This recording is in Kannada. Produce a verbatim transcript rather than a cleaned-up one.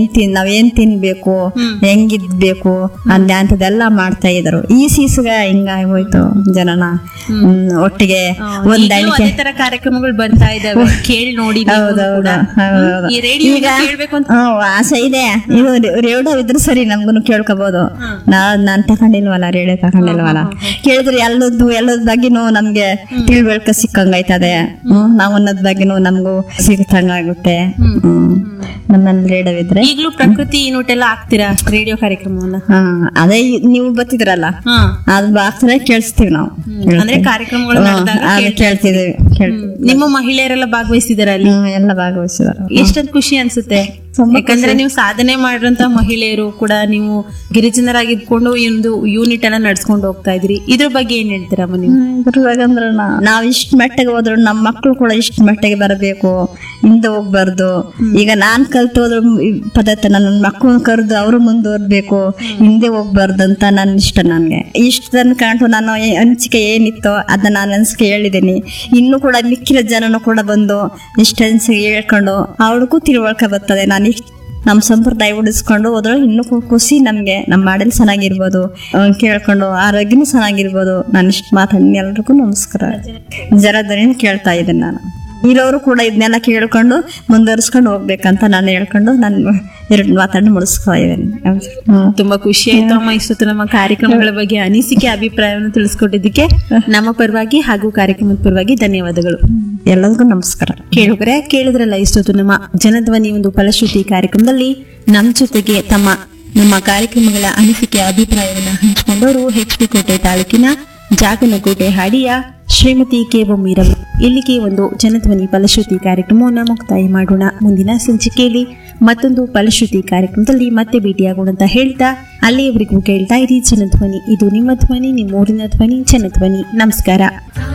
ತಿನ್ ನಾವೇನ್ ತಿನ್ಬೇಕು ಹೆಂಗಿದ್ಬೇಕು ಅಂದ ಅಂತದೆಲ್ಲ ಮಾಡ್ತಾ ಇದ್ರು. ಈ ಸೀಸಗ ಹಿಂಗಾಗಿ ಹೋಯ್ತು ಜನನ ಒಟ್ಟಿಗೆ ಒಂದ್ ಅದೇ ತರ ಕಾರ್ಯಕ್ರಮಗಳು ಬರ್ತಾ ಇದಾವೆ, ಕೇಳಿ ನೋಡಿ. ಹೌದೌದು ಹೌದೌದು. ಈಗ ಆಸೆ ಇದೆ, ಇದು ರೇಡಿಯೋ ಇದ್ರು ಸರಿ ನಮ್ಗು ಕೇಳ್ಕೋಬಹುದು. ನಾ ನಾನ್ ತಕೊಂಡಿಲ್ವಲ್ಲ, ರೇಡಿಯೋ ತಕೊಂಡಿಲ್ವಲ್ಲ, ಕೇಳಿದ್ರೆ ಎಲ್ಲದ್ದು ಎಲ್ಲದ ಬಗ್ಗೆನೂ ನಮ್ಗೆ ತಿಳ್ಬೇಕ ಸಿಕ್ಕಂಗೈತದೆ. ಹ್ಮ್ ನಾವ್ ಅನ್ನೋದ್ ಬಗ್ಗೆನೂ ನಮ್ಗೂ ಸಿಗಂಗಾಗುತ್ತೆ. ಹ್ಮ್ ನಮ್ಮಲ್ಲಿ ರೇಡಿಯೋ ಇದ್ರೆ ಈಗಲೂ ಪ್ರಕೃತಿ ನೋಟೆಲ್ಲ ಹಾಕ್ತೀರಾ ರೇಡಿಯೋ ಕಾರ್ಯಕ್ರಮವನ್ನ? ಹಾ ಅದೇ ನೀವು ಬರ್ತಿದ್ರಲ್ಲ ಅದ್ ಹಾಕ್ತಾರೆ ಕೇಳಿಸ್ತೀವಿ ನಾವು. ಅಂದ್ರೆ ಕಾರ್ಯಕ್ರಮಗಳು ಕೇಳ್ತಿದೀವಿ. ನಿಮ್ಮ ಮಹಿಳೆಯರೆಲ್ಲ ಭಾಗವಹಿಸಿದಾರ ಅಲ್ಲಿ? ಎಲ್ಲ ಭಾಗವಹಿಸಿದಾರ. ಎಷ್ಟೊಂದು ಖುಷಿ ಅನ್ಸುತ್ತೆ, ಯಾಕಂದ್ರೆ ನೀವು ಸಾಧನೆ ಮಾಡಿರಂತ ಮಹಿಳೆಯರು ಕೂಡ ನೀವು ಗಿರಿಜನರಾಗಿದ್ಕೊಂಡು ಈ ಒಂದು ಯೂನಿಟ್ ಅನ್ನ ನಡ್ಸ್ಕೊಂಡು ಹೋಗ್ತಾ ಇದ್ರಿ. ಇದ್ರ ಬಗ್ಗೆ ಏನ್ ಹೇಳ್ತೀರಮ್ಮ ನೀವು? ಇದ್ರದಾಗಂದ್ರ ನಾವ್ ಇಷ್ಟ ಮಟ್ಟಿಗೆ ಹೋದ್ರು ನಮ್ಮ ಮಕ್ಳು ಕೂಡ ಇಷ್ಟ ಮಟ್ಟಿಗೆ ಬರಬೇಕು, ಹಿಂದೆ ಹೋಗ್ಬಾರ್ದು. ಈಗ ನಾನ್ ಕಲ್ತು ಹೋದ್ರು ಪದ್ಧತಿ ನನ್ನ ಮಕ್ಕಳು ಕರೆದು ಅವರು ಮುಂದುವರ್ಬೇಕು, ಹಿಂದೆ ಹೋಗ್ಬಾರ್ದು ಅಂತ ನನ್ ಇಷ್ಟ. ನನ್ಗೆ ಇಷ್ಟದನ್ನ ಕಾಣ್ತು ನಾನು ಅನಿಸಿಕೆ ಏನಿತ್ತೋ ಅದನ್ನ ನಾನು ಅನ್ಸಿಕೆ ಹೇಳಿದ್ದೀನಿ. ಇನ್ನು ಕೂಡ ಮಿಕ್ಕಿನ ಜನನು ಕೂಡ ಬಂದು ಇಷ್ಟ ಅನ್ಸಿಕೆ ಹೇಳ್ಕೊಂಡು ಅವ್ರಿಗೂ ತಿಳುವಳಿಕೆ ಬರ್ತದೆ. ನಾನು ಇಷ್ಟ ನಮ್ ಸಂಪ್ರದಾಯ ಉಳಿಸ್ಕೊಂಡು ಹೋದ್ರೆ ಇನ್ನೂ ಖುಷಿ ನಮ್ಗೆ. ನಮ್ ಮಾಡಲ್ ಚೆನ್ನಾಗಿರ್ಬೋದು, ಕೇಳ್ಕೊಂಡು ಆರೋಗ್ಯನೂ ಚೆನ್ನಾಗಿರ್ಬೋದು. ನಾನು ಇಷ್ಟ ಮಾತಾಡಿ ಎಲ್ರಿಗೂ ನಮಸ್ಕಾರ. ಜರದರಿನ ಕೇಳ್ತಾ ಇದ್ದೀನಿ ನಾನು. ಇರೋರು ಕೂಡ ಇದನ್ನೆಲ್ಲ ಕೇಳ್ಕೊಂಡು ಮುಂದುವರಿಸ್ಕೊಂಡು ಹೋಗ್ಬೇಕಂತ ನಾನು ಹೇಳ್ಕೊಂಡು ನಾನು ಎರಡು ಮಾತಾಡಿ ಮುಗಿಸ್ತಾ ಇದ್ದೀನಿ. ತುಂಬಾ ಖುಷಿ ಆಯ್ತು ಅಮ್ಮ, ಇಷ್ಟೊತ್ತು ನಮ್ಮ ಕಾರ್ಯಕ್ರಮಗಳ ಬಗ್ಗೆ ಅನಿಸಿಕೆ ಅಭಿಪ್ರಾಯವನ್ನು ತಿಳಿಸ್ಕೊಟ್ಟಿದ್ದಕ್ಕೆ ನಮ್ಮ ಪರವಾಗಿ ಹಾಗೂ ಕಾರ್ಯಕ್ರಮದ ಪರವಾಗಿ ಧನ್ಯವಾದಗಳು. ಎಲ್ಲರಿಗೂ ನಮಸ್ಕಾರ. ಕೇಳುಗರೆ, ಕೇಳಿದ್ರಲ್ಲ ಇಷ್ಟೊತ್ತು ನಮ್ಮ ಜನಧ್ವನಿ ಒಂದು ಫಲಶ್ರುತಿ ಕಾರ್ಯಕ್ರಮದಲ್ಲಿ ನಮ್ಮ ಜೊತೆಗೆ ತಮ್ಮ ನಮ್ಮ ಕಾರ್ಯಕ್ರಮಗಳ ಅನಿಸಿಕೆ ಅಭಿಪ್ರಾಯವನ್ನು ಹಂಚಿಕೊಂಡವರು ಎಚ್ ಡಿ ಕೋಟೆ ತಾಲೂಕಿನ ಜಾಗನಕೋಟೆ ಹಾಡಿಯ ಶ್ರೀಮತಿ ಕೆ ಬೊಮ್ಮೀರಮ್ಮ. ಇಲ್ಲಿಗೆ ಒಂದು ಜನಧ್ವನಿ ಫಲಶ್ರುತಿ ಕಾರ್ಯಕ್ರಮವನ್ನು ಮುಕ್ತಾಯ ಮಾಡೋಣ. ಮುಂದಿನ ಸಂಚಿಕೆಯಲ್ಲಿ ಮತ್ತೊಂದು ಫಲಶ್ರುತಿ ಕಾರ್ಯಕ್ರಮದಲ್ಲಿ ಮತ್ತೆ ಭೇಟಿಯಾಗೋಣ ಅಂತ ಹೇಳ್ತಾ ಅಲ್ಲಿಯವರೆಗೂ ಕೇಳ್ತಾ ಇರಿ ಜನಧ್ವನಿ. ಇದು ನಿಮ್ಮ ಧ್ವನಿ, ನಿಮ್ಮ ಊರಿನ ಧ್ವನಿ, ಜನಧ್ವನಿ. ನಮಸ್ಕಾರ.